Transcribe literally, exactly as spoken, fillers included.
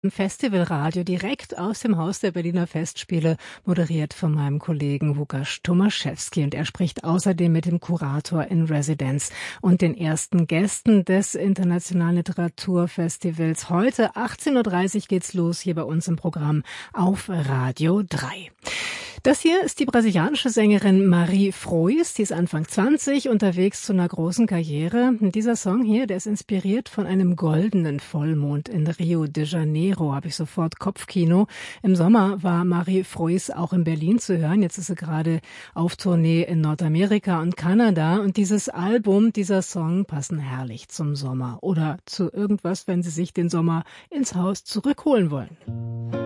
Festivalradio direkt aus dem Haus der Berliner Festspiele, moderiert von meinem Kollegen Łukasz Tomaszewski. Und er spricht außerdem mit dem Kurator in Residence und den ersten Gästen des Internationalen Literaturfestivals. Heute achtzehn Uhr dreißig geht's los hier bei uns im Programm auf Radio drei. Das hier ist die brasilianische Sängerin Marie Frois, die ist Anfang zwanzig, unterwegs zu einer großen Karriere. Dieser Song hier, der ist inspiriert von einem goldenen Vollmond in Rio de Janeiro, habe ich sofort Kopfkino. Im Sommer war Marie Frois auch in Berlin zu hören, jetzt ist sie gerade auf Tournee in Nordamerika und Kanada. Und dieses Album, dieser Song passen herrlich zum Sommer oder zu irgendwas, wenn Sie sich den Sommer ins Haus zurückholen wollen.